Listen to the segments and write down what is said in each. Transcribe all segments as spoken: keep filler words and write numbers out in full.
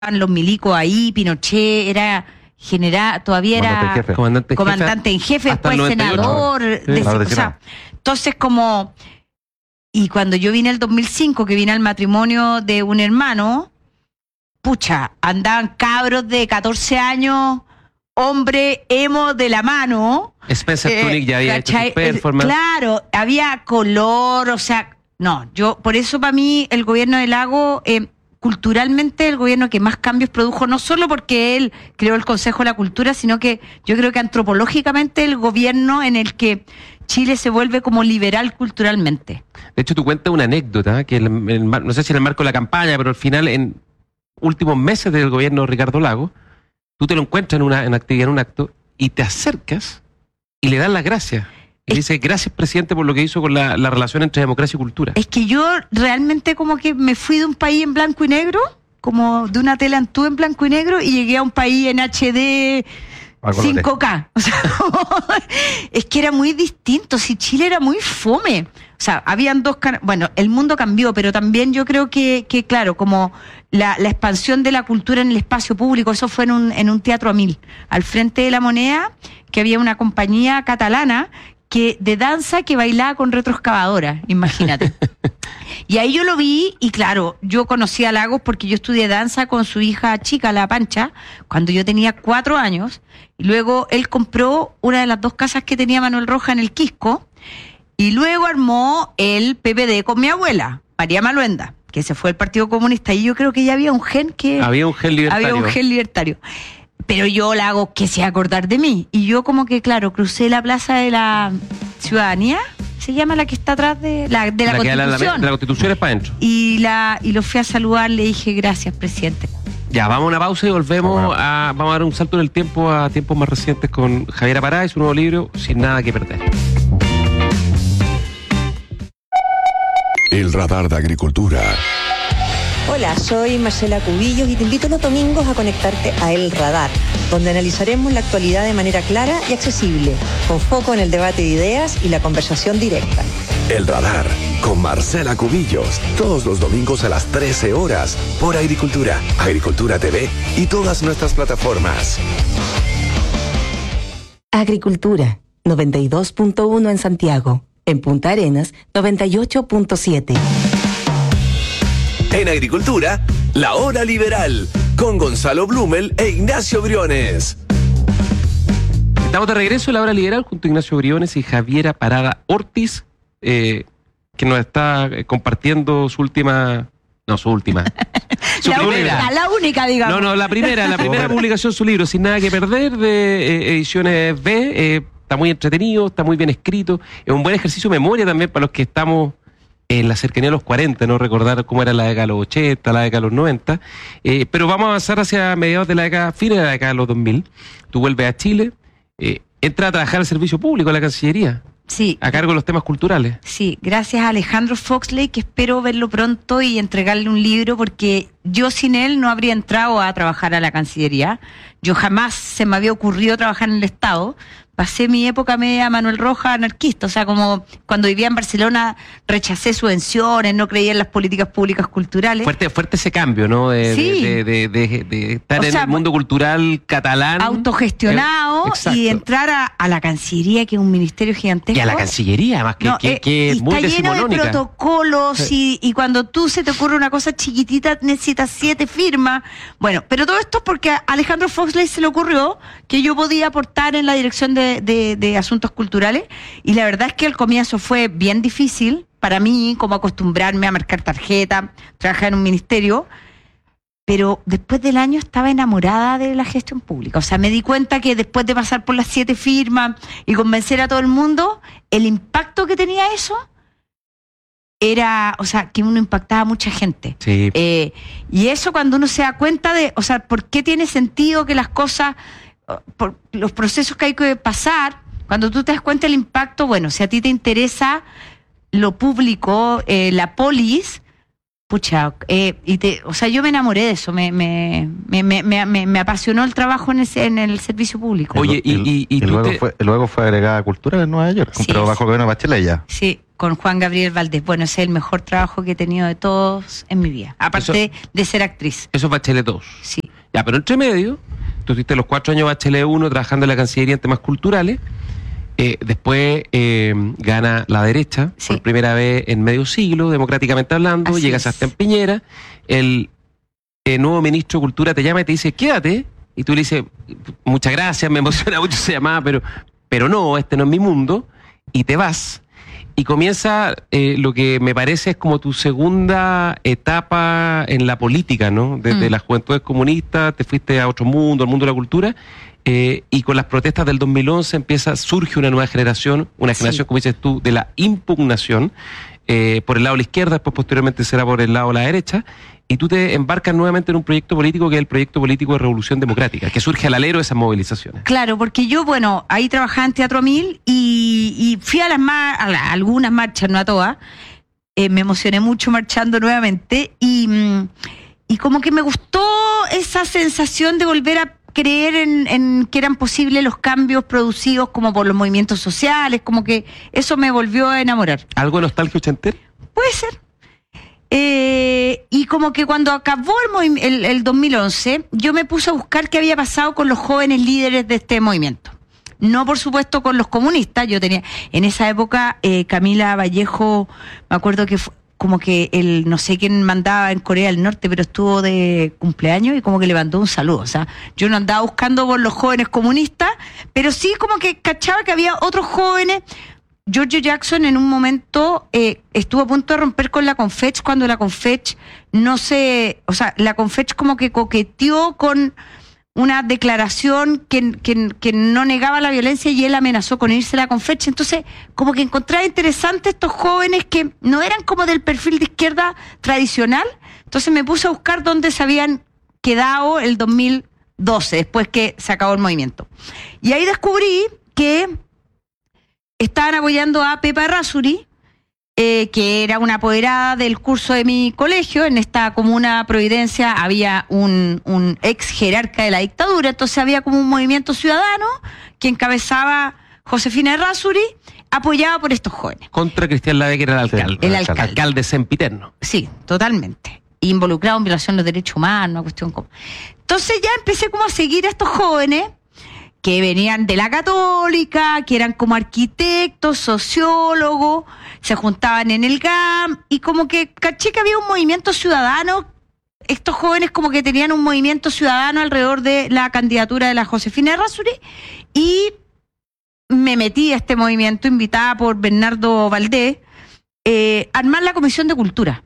los milicos ahí, Pinochet era general, todavía era Comandante en jefe, comandante, comandante en jefe, después senador, sí, de, o sea, entonces como, y cuando yo vine el dos mil cinco, que vine al matrimonio de un hermano, pucha, andaban cabros de catorce años, hombre emo de la mano. Spencer eh, Tunick ya había hecho su performance. Claro, había color, o sea, no, yo, por eso para mí el gobierno de Lagos, eh, culturalmente el gobierno que más cambios produjo, no solo porque él creó el Consejo de la Cultura, sino que yo creo que antropológicamente el gobierno en el que Chile se vuelve como liberal culturalmente. De hecho, tú cuentas una anécdota, que el, el, no sé si en el marco de la campaña, pero al final, en últimos meses del gobierno de Ricardo Lagos, tú te lo encuentras en una, en actividad, en un acto, y te acercas y le das las gracias. Y dice, gracias, presidente, por lo que hizo con la, la relación entre democracia y cultura. Es que yo realmente como que me fui de un país en blanco y negro, como de una tele Antú en blanco y negro, y llegué a un país en H D cinco K. O sea, es que era muy distinto. Si Chile era muy fome. O sea, habían dos... Can- bueno, el mundo cambió, pero también yo creo que, que claro, como la, la expansión de la cultura en el espacio público, eso fue en un, en un teatro a mil. Al frente de La Moneda, que había una compañía catalana que de danza que bailaba con retroexcavadora, imagínate. Y ahí yo lo vi, y claro, yo conocí a Lagos porque yo estudié danza con su hija chica, la Pancha, cuando yo tenía cuatro años, y luego él compró una de las dos casas que tenía Manuel Roja en el Quisco, y luego armó el P P D con mi abuela, María Maluenda, que se fue al Partido Comunista, y yo creo que ya había un gen que... Había un gen libertario. Había un gen libertario. Pero yo la hago que se acordar de mí. Y yo como que, claro, crucé la Plaza de la Ciudadanía, se llama la que está atrás de la, de la, la Constitución. La, la, la Constitución es para adentro. Y, la, y lo fui a saludar, le dije, gracias, presidente. Ya, vamos a una pausa y volvemos oh, bueno. a... Vamos a dar un salto en el tiempo a tiempos más recientes con Javier Apará y su nuevo libro, Sin Nada que Perder. El radar de Agricultura. Hola, soy Marcela Cubillos y te invito los domingos a conectarte a El Radar, donde analizaremos la actualidad de manera clara y accesible, con foco en el debate de ideas y la conversación directa. El Radar, con Marcela Cubillos, todos los domingos a las trece horas, por Agricultura, Agricultura T V y todas nuestras plataformas. Agricultura, noventa y dos punto uno en Santiago, en Punta Arenas, noventa y ocho punto siete. En Agricultura, La Hora Liberal, con Gonzalo Blumel e Ignacio Briones. Estamos de regreso en La Hora Liberal junto a Ignacio Briones y Javiera Parada Ortiz, eh, que nos está compartiendo su última... No, su última. Su la primera. única, la única, digamos. No, no, la primera, la primera publicación, su libro, Sin Nada que Perder, de eh, Ediciones B. Eh, está muy entretenido, está muy bien escrito. Es un buen ejercicio de memoria también para los que estamos en la cercanía de los cuarenta, no recordar cómo era la década de los ochenta, la década de los noventa, eh, pero vamos a avanzar hacia mediados de la década, fines de la década de los dos mil. Tú vuelves a Chile, eh, entras a trabajar al servicio público, a la Cancillería, sí, a cargo de los temas culturales. Sí, gracias a Alejandro Foxley, que espero verlo pronto y entregarle un libro, porque yo sin él no habría entrado a trabajar a la Cancillería. Yo jamás se me había ocurrido trabajar en el Estado. Pasé mi época media Manuel Roja anarquista, o sea, como cuando vivía en Barcelona rechacé subvenciones, no creía en las políticas públicas culturales. Fuerte, fuerte ese cambio, ¿no? De, sí. de, de, de, de, de estar o en sea, el mundo cultural catalán. Autogestionado eh, y entrar a, a la Cancillería, que es un ministerio gigantesco. Y a la Cancillería, más que, no, que, eh, que es muy está lleno de protocolos sí. y, y cuando tú se te ocurre una cosa chiquitita necesitas siete firmas. Bueno, pero todo esto es porque a Alejandro Foxley se le ocurrió que yo podía aportar en la dirección de De, de, de asuntos culturales, y la verdad es que el comienzo fue bien difícil para mí, como acostumbrarme a marcar tarjeta, trabajar en un ministerio, pero después del año estaba enamorada de la gestión pública. O sea, me di cuenta que después de pasar por las siete firmas y convencer a todo el mundo, el impacto que tenía eso era, o sea, que uno impactaba a mucha gente. Sí. Eh, y eso cuando uno se da cuenta de, o sea, ¿por qué tiene sentido que las cosas, por los procesos que hay que pasar, cuando tú te das cuenta del impacto? Bueno, si a ti te interesa lo público, eh, la polis, pucha, eh, y te, o sea, yo me enamoré de eso, me me, me, me, me, me apasionó el trabajo en, ese, en el servicio público. Oye, y, y, y, y luego, te... fue, luego fue agregada a Cultura en Nueva York, sí, pero bajo el gobierno de Bachelet ya. Sí, con Juan Gabriel Valdés. Bueno, ese es el mejor trabajo que he tenido de todos en mi vida, aparte eso, de ser actriz. Eso es Bachelet dos. Sí. Ya, pero entre medio, tú estuviste los cuatro años Bachelet uno trabajando en la Cancillería en temas culturales. Eh, después eh, gana la derecha, sí, por primera vez en medio siglo, democráticamente hablando. Así llegas es. hasta en Piñera. El, el nuevo ministro de Cultura te llama y te dice, quédate. Y tú le dices, muchas gracias, me emociona mucho esa llamada, pero, pero no, este no es mi mundo. Y te vas. Y comienza eh, lo que me parece es como tu segunda etapa en la política, ¿no? Desde mm. las juventudes comunistas, te fuiste a otro mundo, al mundo de la cultura. Eh, y con las protestas del dos mil once empieza, surge una nueva generación, una generación, sí, como dices tú, de la impugnación, eh, por el lado de la izquierda, después posteriormente será por el lado de la derecha, y tú te embarcas nuevamente en un proyecto político que es el proyecto político de Revolución Democrática, que surge al alero de esas movilizaciones. Claro, porque yo, bueno, ahí trabajaba en Teatro Mil y, y fui a las mar a, la, a algunas marchas, no a todas, eh, me emocioné mucho marchando nuevamente, y, y como que me gustó esa sensación de volver a creer en, en que eran posibles los cambios producidos como por los movimientos sociales, como que eso me volvió a enamorar. ¿Algo de nostalgia ochentera? Puede ser. Eh, y como que cuando acabó el, el, el dos mil once, yo me puse a buscar qué había pasado con los jóvenes líderes de este movimiento. No, por supuesto, con los comunistas. Yo tenía, en esa época, eh, Camila Vallejo, me acuerdo que fue, como que el no sé quién mandaba en Corea del Norte, pero estuvo de cumpleaños y como que le mandó un saludo. O sea, yo no andaba buscando por los jóvenes comunistas, pero sí como que cachaba que había otros jóvenes. Giorgio Jackson en un momento eh, estuvo a punto de romper con la Confech cuando la Confech no se... O sea, la Confech como que coqueteó con una declaración que, que, que no negaba la violencia y él amenazó con irse a la Confech. Entonces, como que encontraba interesante estos jóvenes que no eran como del perfil de izquierda tradicional. Entonces me puse a buscar dónde se habían quedado el dos mil doce, después que se acabó el movimiento. Y ahí descubrí que estaban apoyando a Pepa Errázuriz, eh, que era una apoderada del curso de mi colegio. En esta comuna Providencia había un, un ex jerarca de la dictadura, entonces había como un movimiento ciudadano que encabezaba Josefina Errázuriz, apoyado por estos jóvenes. Contra Cristian Lade, que era el alcalde. El alcalde. Alcalde sempiterno. Sí, totalmente. Involucrado en violación de los derechos humanos, una cuestión como... Entonces ya empecé como a seguir a estos jóvenes que venían de la Católica, que eran como arquitectos, sociólogos, se juntaban en el G A M, y como que caché que había un movimiento ciudadano. Estos jóvenes como que tenían un movimiento ciudadano alrededor de la candidatura de la Josefina Errázuriz, y me metí a este movimiento, invitada por Bernardo Valdés, eh, a armar la Comisión de Cultura.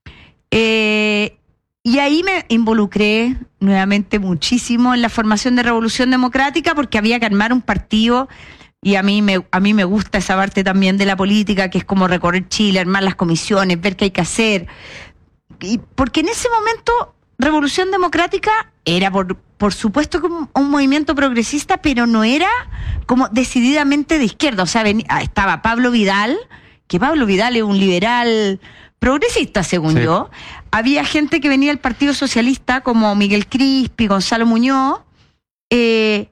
Eh, y ahí me involucré nuevamente muchísimo en la formación de Revolución Democrática, porque había que armar un partido, y a mí me, a mí me gusta esa parte también de la política, que es como recorrer Chile, armar las comisiones, ver qué hay que hacer. Y porque en ese momento Revolución Democrática era, por, por supuesto, como un movimiento progresista, pero no era como decididamente de izquierda. O sea, venía, estaba Pablo Vidal, que Pablo Vidal es un liberal progresista, según sí. yo. Había gente que venía del Partido Socialista, como Miguel Crispi, Gonzalo Muñoz. Eh,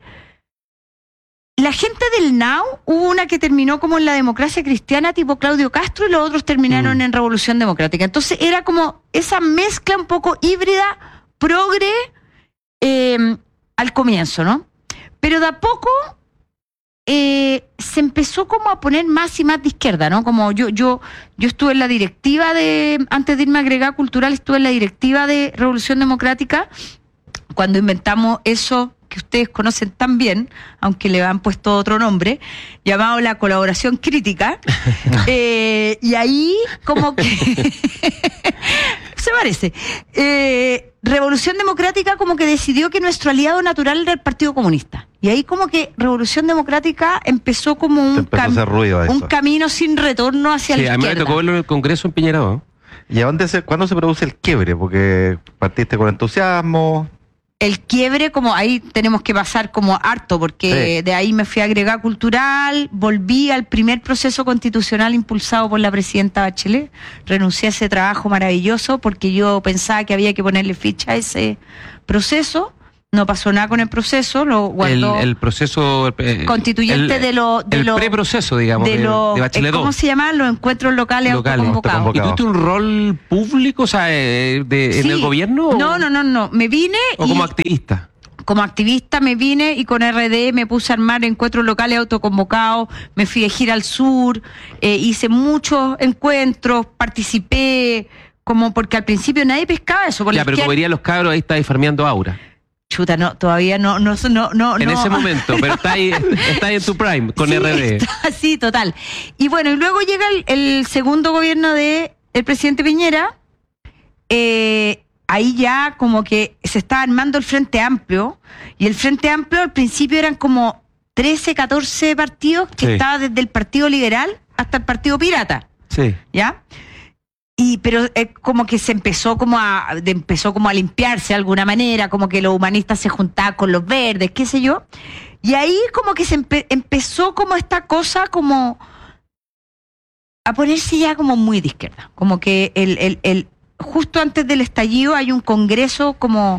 la gente del N A U, hubo una que terminó como en la Democracia Cristiana, tipo Claudio Castro, y los otros terminaron mm. en Revolución Democrática. Entonces era como esa mezcla un poco híbrida, progre, eh, al comienzo, ¿no? Pero de a poco eh, se empezó como a poner más y más de izquierda, ¿no? Como yo, yo, yo estuve en la directiva de, antes de irme a Agregada Cultural, estuve en la directiva de Revolución Democrática, cuando inventamos eso que ustedes conocen tan bien, aunque le han puesto otro nombre, llamado la colaboración crítica. eh, y ahí como que se parece. Eh, Revolución Democrática como que decidió que nuestro aliado natural era el Partido Comunista. Y ahí como que Revolución Democrática empezó como un, cam- un camino sin retorno hacia sí, la izquierda. Sí, a mí me tocó verlo en el Congreso en Piñera, ¿no? ¿Y a dónde se, cuándo se produce el quiebre? Porque partiste con entusiasmo. El quiebre, como ahí tenemos que pasar como harto, porque sí. de ahí me fui a Agregada Cultural, volví al primer proceso constitucional impulsado por la presidenta Bachelet, renuncié a ese trabajo maravilloso porque yo pensaba que había que ponerle ficha a ese proceso, no pasó nada con el proceso, lo guardó. El, el proceso eh, constituyente el, de lo de el lo, preproceso, digamos, de, de, lo, de Bachelet dos. ¿Cómo se llaman? Los encuentros locales, locales autoconvocados. ¿Y tuviste un rol público, o sea, de, de, Sí. en el gobierno? No, o, no, no, no. Me vine ¿O y como activista? como activista me vine y con R D me puse a armar encuentros locales autoconvocados, me fui de gira al sur, eh, hice muchos encuentros, participé, como porque al principio nadie pescaba eso. Por Ya, la pero izquierda- como verían los cabros, ahí está ahí farmeando aura. Chuta, no, todavía no, no, no, no. En no. ese momento, pero está ahí, está ahí en tu prime, con Sí, R D. está- sí, total. Y bueno, y luego llega el, el segundo gobierno de el presidente Piñera, eh, ahí ya como que se estaba armando el Frente Amplio, y el Frente Amplio al principio eran como trece, catorce partidos, que Sí. estaba desde el Partido Liberal hasta el Partido Pirata, Sí. ¿ya? Y pero eh, como que se empezó como a de- empezó como a limpiarse de alguna manera, como que los humanistas se juntaban con los verdes, qué sé yo. Y ahí como que se empe- empezó como esta cosa como a ponerse ya como muy de izquierda, como que el, el, el justo antes del estallido hay un congreso como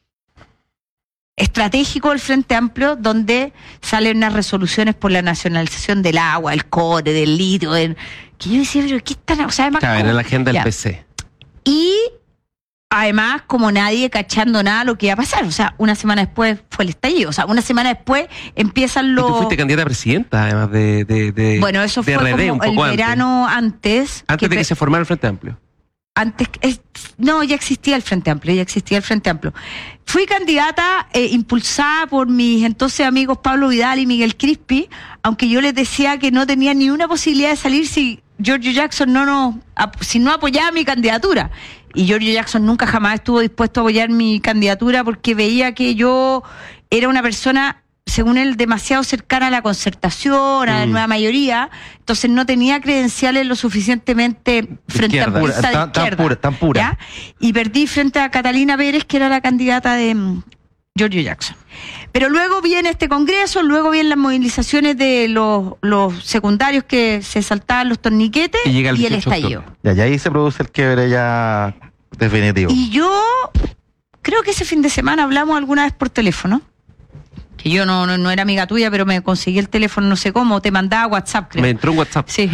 estratégico del Frente Amplio donde salen unas resoluciones por la nacionalización del agua, el cobre, del litio, del, que yo decía, pero ¿qué están? O sea, además, Claro, como- era la agenda del ya. P C. Y además, como nadie cachando nada lo que iba a pasar. O sea, una semana después fue el estallido. O sea, una semana después empiezan Y los... tú fuiste candidata a presidenta, además de, de, de Bueno, eso de fue R D como un poco el antes. verano antes. Antes de pe- que se formara el Frente Amplio. Antes, es- no, ya existía el Frente Amplio, ya existía el Frente Amplio. Fui candidata eh, impulsada por mis entonces amigos Pablo Vidal y Miguel Crispi, aunque yo les decía que no tenía ni una posibilidad de salir si Giorgio Jackson no nos, ap- si no apoyaba mi candidatura. Y Giorgio Jackson nunca jamás estuvo dispuesto a apoyar mi candidatura porque veía que yo era una persona, según él, demasiado cercana a la concertación, a la Mm. nueva mayoría, entonces no tenía credenciales lo suficientemente frente izquierda. a Pura, tan, tan izquierda, pura, tan pura. ¿ya? Y perdí frente a Catalina Pérez, que era la candidata de mm, Giorgio Jackson. Pero luego viene este congreso, luego vienen las movilizaciones de los, los secundarios que se saltaban los torniquetes Y llega el y el dieciocho de estallido. octubre. Ya, y ahí se produce el quiebre ya definitivo. Y yo creo que ese fin de semana hablamos alguna vez por teléfono, que yo no, no, no era amiga tuya, pero me conseguí el teléfono no sé cómo, te mandaba WhatsApp, creo. Me entró un WhatsApp. Sí.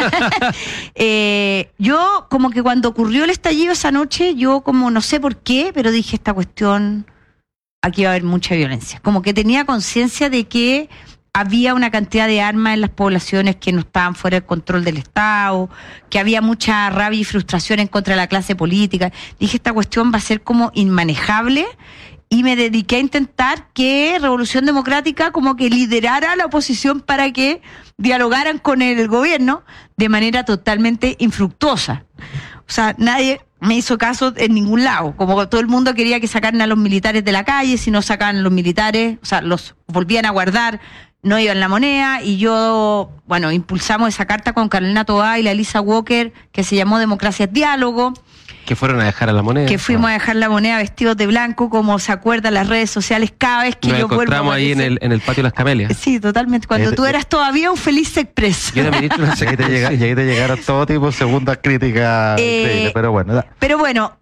Eh, yo como que cuando ocurrió el estallido esa noche, yo como no sé por qué, pero dije esta cuestión, aquí va a haber mucha violencia. Como que tenía conciencia de que había una cantidad de armas en las poblaciones que no estaban fuera del control del Estado, que había mucha rabia y frustración en contra de la clase política. Dije, esta cuestión va a ser como inmanejable, y me dediqué a intentar que Revolución Democrática como que liderara a la oposición para que dialogaran con el gobierno de manera totalmente infructuosa. O sea, nadie me hizo caso en ningún lado. Como todo el mundo quería que sacaran a los militares de la calle, si no sacaban a los militares, o sea, los volvían a guardar, no iban la moneda. Y yo, bueno, impulsamos esa carta con Carolina Toá y la Elisa Walker, que se llamó Democracia es Diálogo, Que fueron a dejar a la moneda. que fuimos a dejar la moneda vestidos de blanco, como se acuerdan las redes sociales cada vez que Nos yo vuelvo a encontramos ahí en el, en el patio de las Camelias. Sí, totalmente. Cuando Eh, tú eh, eras todavía un feliz express. Yo también he hecho una Y ahí te, llega- y ahí te llegaron todo tipo de segundas críticas Eh, increíbles, pero bueno, da- Pero bueno,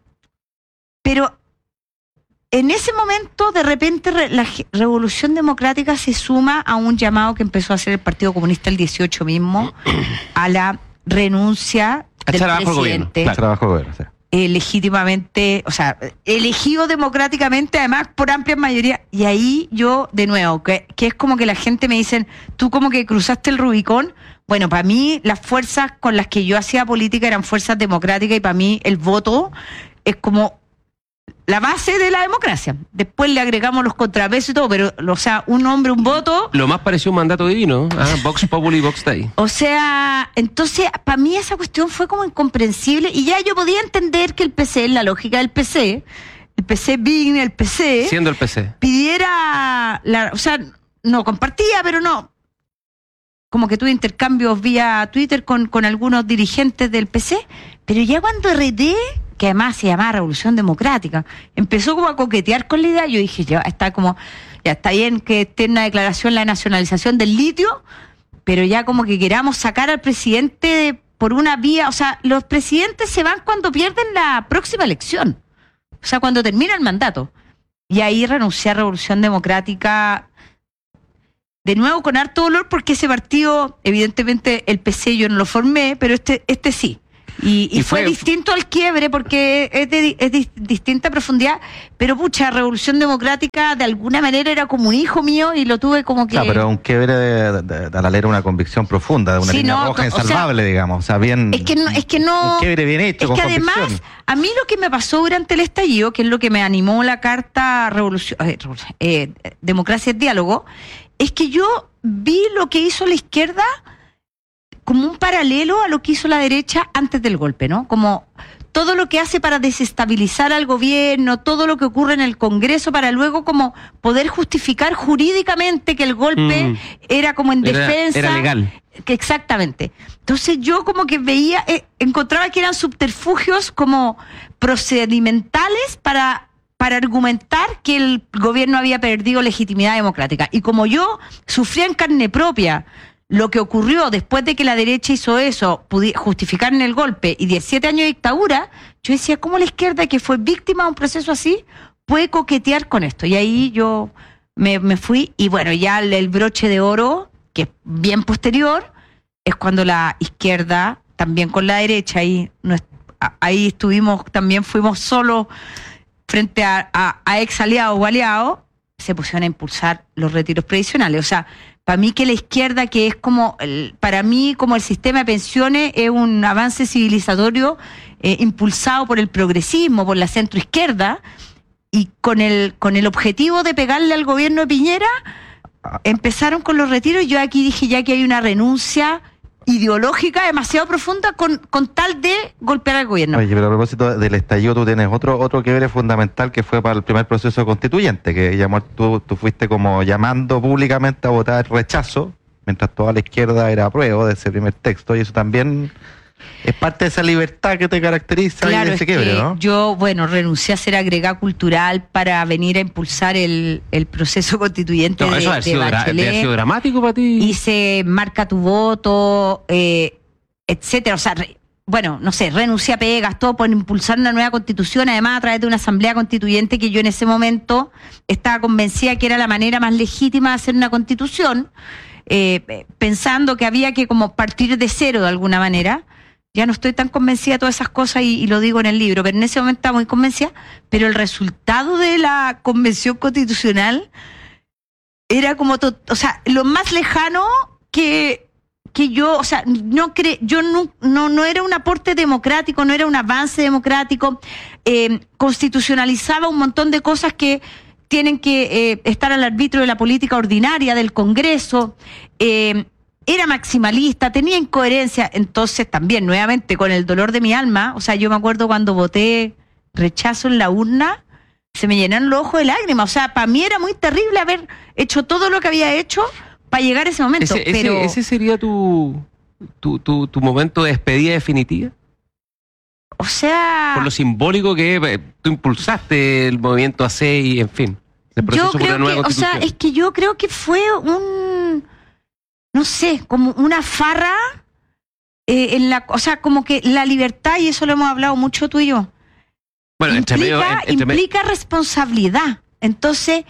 pero en ese momento, de repente, re- la ge- Revolución Democrática se suma a un llamado que empezó a hacer el Partido Comunista el dieciocho mismo, a la renuncia A del echar abajo el gobierno, presidente, claro. trabajo de gobierno, o sea. eh, legítimamente, o sea, elegido democráticamente, además por amplia mayoría. Y ahí yo, de nuevo, que, que es como que la gente me dicen, tú como que cruzaste el Rubicón. Bueno, para mí las fuerzas con las que yo hacía política eran fuerzas democráticas, y para mí el voto es como la base de la democracia. Después le agregamos los contrapesos y todo, pero, o sea, un hombre, un voto. Lo más pareció un mandato divino. Ah, Vox Populi, Vox Day. O sea, entonces, para mí esa cuestión fue como incomprensible, y ya yo podía entender que el P C, en la lógica del P C, el P C Big, el P C, Siendo el P C. pidiera, la, o sea, no compartía, pero no. Como que tuve intercambios vía Twitter con, con algunos dirigentes del P C, pero ya cuando R D, que además se llamaba Revolución Democrática, empezó como a coquetear con la idea, yo dije, ya está como, ya está bien que esté en la declaración la nacionalización del litio, pero ya como que queramos sacar al presidente de- por una vía, o sea, los presidentes se van cuando pierden la próxima elección, o sea, cuando termina el mandato. y ahí renuncié a Revolución Democrática, de nuevo con harto dolor, porque ese partido, evidentemente el P C yo no lo formé, pero este, este sí. Y, y, y fue, fue distinto al quiebre porque es de es de distinta profundidad, pero pucha, Revolución Democrática de alguna manera era como un hijo mío y lo tuve como que... Claro, pero un quiebre de, de, de la leer una convicción profunda, de una sí, línea no, roja o insalvable, sea, digamos, o sea, bien... Es que no... Es que no un quiebre bien hecho, es con que convicción. Además, a mí lo que me pasó durante el estallido, que es lo que me animó la carta Revolución, eh, eh, Democracia y Diálogo, es que yo vi lo que hizo la izquierda como un paralelo a lo que hizo la derecha antes del golpe, ¿no? Como todo lo que hace para desestabilizar al gobierno, todo lo que ocurre en el Congreso para luego como poder justificar jurídicamente que el golpe mm. era como en era, defensa. Era legal. Que exactamente. Entonces yo como que veía, eh, encontraba que eran subterfugios como procedimentales para... para argumentar que el gobierno había perdido legitimidad democrática. Y como yo sufría en carne propia lo que ocurrió después de que la derecha hizo eso, justificar en el golpe y diecisiete años de dictadura, yo decía, ¿cómo la izquierda, que fue víctima de un proceso así, puede coquetear con esto? Y ahí yo me, me fui, y bueno, ya el, el broche de oro, que es bien posterior, es cuando la izquierda, también con la derecha, ahí, no, ahí estuvimos, también fuimos solos, frente a, a, a ex aliados o aliados, se pusieron a impulsar los retiros previsionales. O sea, para mí que la izquierda, que es como, el, para mí como el sistema de pensiones, es un avance civilizatorio eh, impulsado por el progresismo, por la centroizquierda, y con el, con el objetivo de pegarle al gobierno de Piñera, empezaron con los retiros, y yo aquí dije ya que hay una renuncia ideológica demasiado profunda con, con tal de golpear al gobierno. Oye, pero a propósito del estallido, tú tienes otro otro quiebre fundamental que fue para el primer proceso constituyente, que llamó, tú, tú fuiste como llamando públicamente a votar rechazo, mientras toda la izquierda era apruebo de ese primer texto, y eso también es parte de esa libertad que te caracteriza, claro, y de ese quiebre, ¿no? Yo, bueno, renuncié a ser agregada cultural para venir a impulsar el, el proceso constituyente no, de, eso ha de sido, Bachelet. ha sido dramático para ti. Hice Marca tu voto, eh, etcétera. O sea, re, bueno, no sé, renuncié a pegas, todo por impulsar una nueva constitución, además a través de una asamblea constituyente que yo en ese momento estaba convencida que era la manera más legítima de hacer una constitución, eh, pensando que había que como partir de cero de alguna manera. Ya no estoy tan convencida de todas esas cosas y, y lo digo en el libro, pero en ese momento estaba muy convencida, pero el resultado de la convención constitucional era como, to, o sea, lo más lejano que, que yo, o sea, no cre, yo no, no, no era un aporte democrático, no era un avance democrático, eh, constitucionalizaba un montón de cosas que tienen que eh, estar al arbitrio de la política ordinaria del Congreso, eh, era maximalista, tenía incoherencia. Entonces también, nuevamente, con el dolor de mi alma, o sea, yo me acuerdo cuando voté rechazo en la urna, se me llenaron los ojos de lágrimas. O sea, para mí era muy terrible haber hecho todo lo que había hecho para llegar a ese momento. ¿Ese, pero ese, ese sería tu, tu, tu, tu momento de despedida definitiva? O sea... Por lo simbólico que eh, tú impulsaste el movimiento A C y, en fin, el proceso yo creo por una nueva que, o sea, es que yo creo que fue un... no sé, como una farra, eh, en la, o sea, como que la libertad, y eso lo hemos hablado mucho tú y yo, bueno, implica, entre medio, entre implica responsabilidad. Entonces,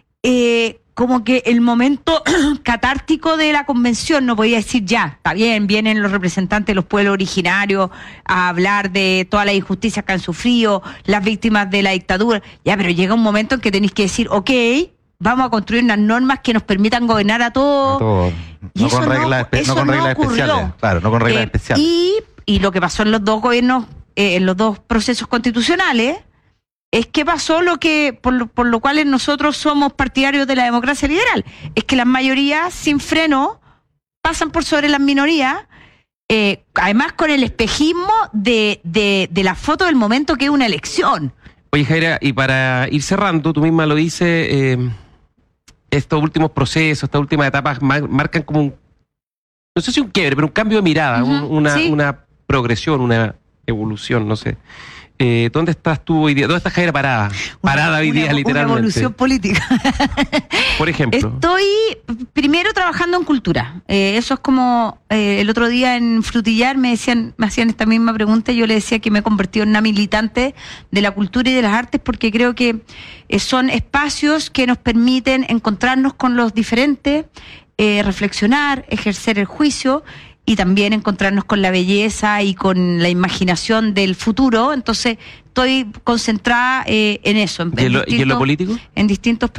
eh, como que el momento catártico de la convención, no podía decir ya, está bien, vienen los representantes de los pueblos originarios a hablar de todas las injusticias que han sufrido, las víctimas de la dictadura, ya, pero llega un momento en que tenéis que decir, ok, vamos a construir unas normas que nos permitan gobernar a todos. A todos. No, con reglas, no, no con reglas especiales. Claro, no con reglas eh, especiales. Y, y lo que pasó en los dos gobiernos, eh, en los dos procesos constitucionales, es que pasó lo que, por lo, por lo cual nosotros somos partidarios de la democracia liberal, es que las mayorías sin freno pasan por sobre las minorías, eh, además con el espejismo de, de, de la foto del momento que es una elección. Oye, Jaira, y para ir cerrando, tú misma lo dices, eh, estos últimos procesos, estas últimas etapas mar, marcan como un, no sé si un quiebre, pero un cambio de mirada, uh-huh, un, una, sí. una progresión, una evolución, no sé. Eh, ¿Dónde estás tú hoy día? ¿Dónde está Javiera parada? Una- Parada hoy una- día, literalmente. Una evolución política. Por ejemplo. Estoy primero trabajando en cultura. Eh, eso es como eh, el otro día en Frutillar me decían, me hacían esta misma pregunta y yo le decía que me he convertido en una militante de la cultura y de las artes porque creo que eh, son espacios que nos permiten encontrarnos con los diferentes, eh, reflexionar, ejercer el juicio y también encontrarnos con la belleza y con la imaginación del futuro. Entonces estoy concentrada eh, en eso. En, ¿Y en lo, en y en lo distintos- político? En distintos